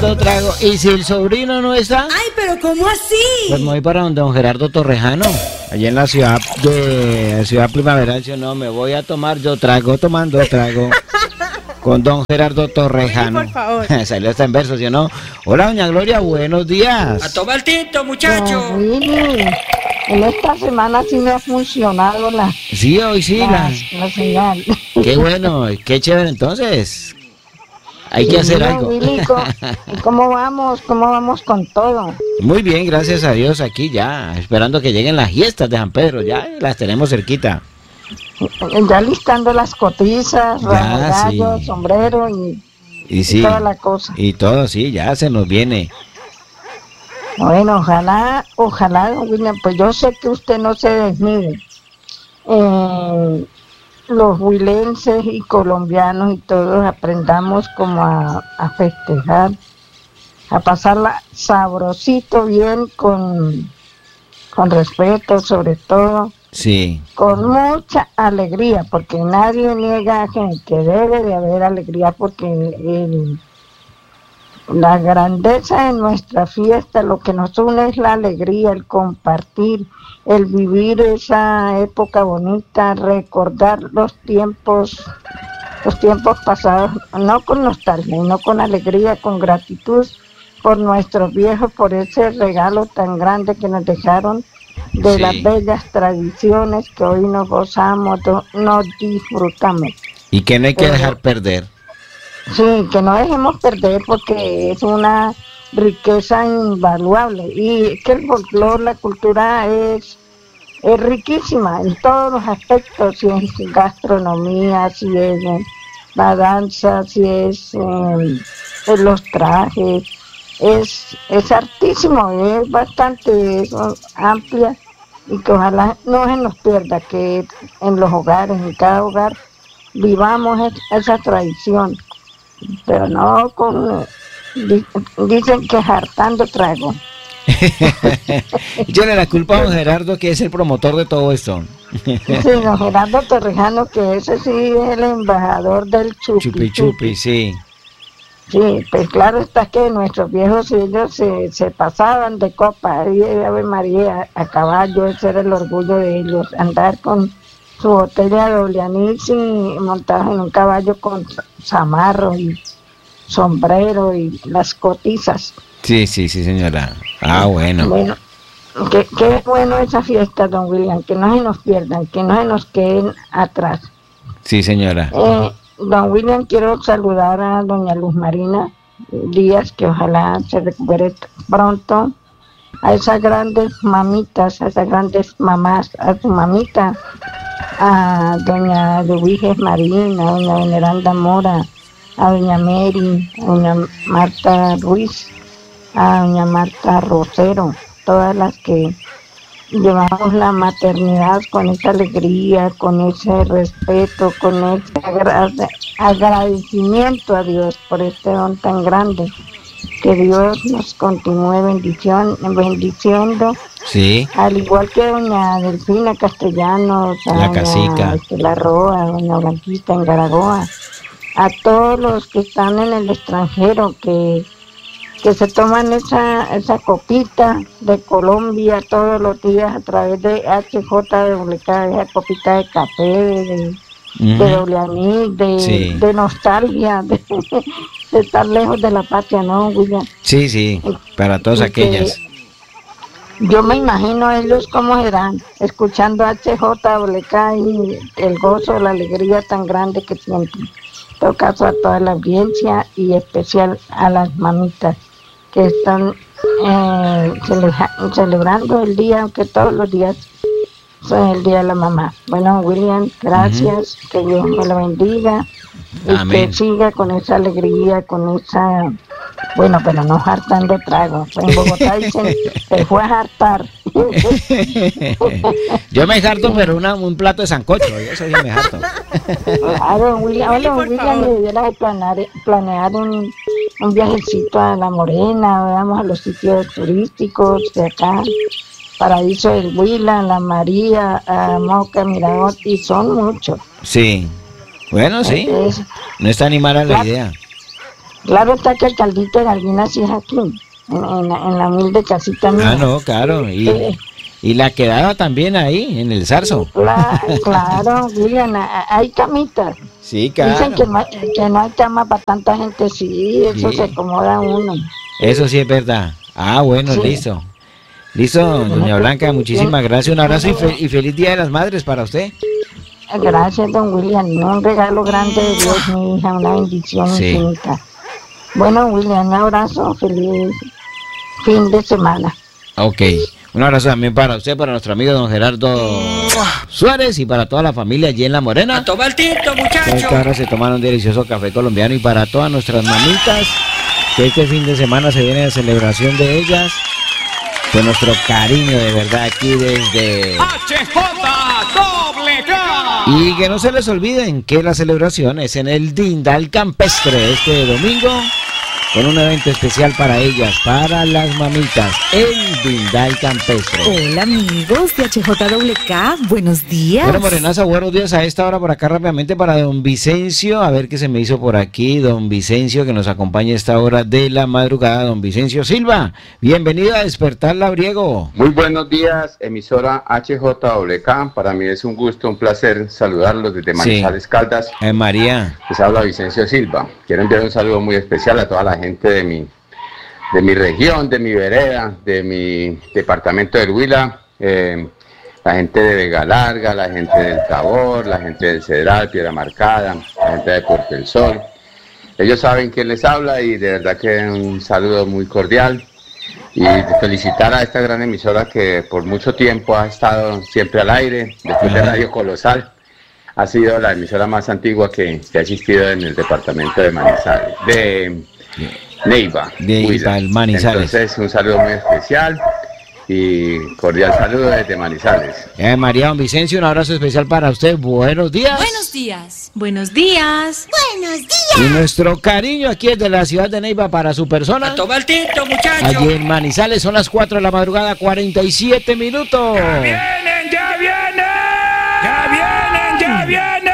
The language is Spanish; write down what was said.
trago. ¿Y si el sobrino no está? Ay, pero ¿cómo así? Pues me voy para don Gerardo Torrejano, allá en la ciudad primaveral. Si no, me voy a tomar yo trago, tomando trago. Con don Gerardo Torrejano. Ay, por favor. Salió hasta en verso, ¿sí o no? Hola, doña Gloria, buenos días. A tomar tinto, muchacho. En esta semana sí me ha funcionado Sí, hoy sí, la señal. Qué bueno, qué chévere entonces. Hay que hacer algo. Willy, ¿cómo vamos? ¿Cómo vamos con todo? Muy bien, gracias a Dios, aquí ya, esperando que lleguen las fiestas de San Pedro, ya las tenemos cerquita. Ya listando las cotizas, gallo, sí. Sombrero y sí, toda la cosa. Y todo, sí, ya se nos viene. Bueno, ojalá, William, pues yo sé que usted no se desmide. Los huilenses y colombianos y todos aprendamos como a festejar, a pasarla sabrosito, bien, con respeto sobre todo. Sí. Con mucha alegría, porque nadie niega que debe de haber alegría, porque la grandeza de nuestra fiesta, lo que nos une es la alegría, el compartir, el vivir esa época bonita, recordar los tiempos pasados, no con nostalgia, no con alegría, con gratitud por nuestros viejos, por ese regalo tan grande que nos dejaron, de las bellas tradiciones que hoy nos gozamos, nos disfrutamos. Y que no hay que dejar perder. Sí, que no dejemos perder, porque es una riqueza invaluable, y que el folclore, la cultura es riquísima en todos los aspectos, si es gastronomía, si es la danza, si es los trajes. Es hartísimo, es bastante amplia, y que ojalá no se nos pierda, que en los hogares, en cada hogar, vivamos esa tradición, pero no dicen que hartando trago. Yo le la culpa a don Gerardo, que es el promotor de todo esto. Sí, don Gerardo Torrejano, que ese sí es el embajador del chupi, sí. Sí, pues claro está que nuestros viejos, ellos se pasaban de copa, y Ave María, a caballo. Ese era el orgullo de ellos, andar con su botella de doble anís y montados en un caballo con zamarro y sombrero y las cotizas. Sí, señora. Bueno. Bueno, qué bueno esa fiesta, don William, que no se nos pierdan, que no se nos queden atrás. Sí, señora. Don William, quiero saludar a doña Luz Marina Díaz, que ojalá se recupere pronto, a esas grandes mamitas, a esas grandes mamás, a su mamita, a doña Luiges Marín, a doña Veneranda Mora, a doña Mary, a doña Marta Ruiz, a doña Marta Rosero, todas las que llevamos la maternidad con esa alegría, con ese respeto, con ese agradecimiento a Dios por este don tan grande. Que Dios nos continúe bendiciendo. Sí. Al igual que doña Delfina Castellanos, a la Casica, Estela Roa, doña Blanquita en Garagoa, a todos los que están en el extranjero, que se toman esa copita de Colombia todos los días a través de HJWK, esa copita de café, de doble anís, de nostalgia, de estar lejos de la patria, ¿no, William? Sí, para todas aquellas. Yo me imagino ellos cómo serán, escuchando HJWK y el gozo, la alegría tan grande que sienten. En todo caso, a toda la audiencia y especial a las mamitas que están celebrando el día, aunque todos los días son el Día de la Mamá. Bueno, William, gracias, que Dios me lo bendiga y amén, que siga con esa alegría, con esa... Bueno, pero no hartando trago. En Bogotá dicen, te fue a hartar. Yo me harto, pero un plato de sancocho, eso sí me harto. Claro, William debiera planear un viajecito a La Morena, veamos a los sitios turísticos de acá, Paraíso del Huila, La María, Moca, Miramont, y son muchos. Sí, bueno, sí, no está ni mala la idea. Claro está que el caldito de gallina sí es aquí, en la humilde casita mía. Ah, no, claro. Y la quedaba también ahí, en el Zarzo. Claro, William, hay camitas. Sí, claro. Dicen que no hay cama para tanta gente, sí, eso se acomoda uno. Eso sí es verdad. Ah, bueno, sí. Listo, doña Blanca, muchísimas gracias. Un abrazo y feliz Día de las Madres para usted. Gracias, don William. Un regalo grande de Dios, mi hija, una bendición infinita. Bueno, William, un abrazo, feliz fin de semana. Ok, un abrazo también para usted, para nuestro amigo don Gerardo Suárez y para toda la familia allí en La Morena. ¡A tomar tinto, muchachos! Que ahora se toman un delicioso café colombiano y para todas nuestras mamitas, que este fin de semana se viene de celebración de ellas. Con nuestro cariño de verdad aquí desde HJWK. Y que no se les olviden que la celebración es en el Dindal Campestre este domingo, con un evento especial para ellas, para las mamitas, el Dindal Campestre. Hola amigos de HJWK, buenos días. Bueno, Morenaza, buenos días a esta hora por acá rápidamente para don Vicencio, a ver qué se me hizo por aquí, don Vicencio que nos acompaña a esta hora de la madrugada, don Vicencio Silva, bienvenido a Despertar Labriego. Muy buenos días, emisora HJWK, para mí es un gusto, un placer saludarlos desde Manizales, Caldas. María. Les habla Vicencio Silva, quiero enviar un saludo muy especial a toda la gente de mi región, de mi vereda, de mi departamento del Huila, la gente de Vega Larga, la gente del Tabor, la gente del Cedral, Piedra Marcada, la gente de Puerto del Sol. Ellos saben quién les habla y de verdad que un saludo muy cordial y felicitar a esta gran emisora que por mucho tiempo ha estado siempre al aire, después de Radio Colosal. Ha sido la emisora más antigua que ha existido en el departamento de Manizales, de Neiva, Manizales. Entonces un saludo muy especial y cordial saludo desde Manizales. María, don Vicencio, un abrazo especial para usted. Buenos días. Buenos días. Buenos días. Buenos días. Y nuestro cariño aquí desde la ciudad de Neiva para su persona. ¡A tomar tinto, muchachos! Allí en Manizales son las 4 de la madrugada, 47 minutos. ¡Viene!